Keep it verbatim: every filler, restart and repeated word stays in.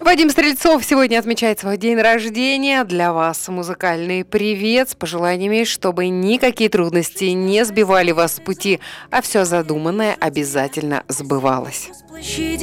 Вадим Стрельцов сегодня отмечает свой день рождения. Для вас музыкальный привет с пожеланиями, чтобы никакие трудности не сбивали вас с пути, а все задуманное обязательно сбывалось.